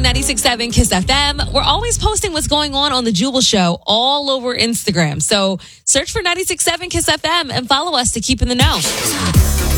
96.7 Kiss FM. We're always posting what's going on the Jubal Show all over Instagram. So search for 96.7 Kiss FM and follow us to keep in the know.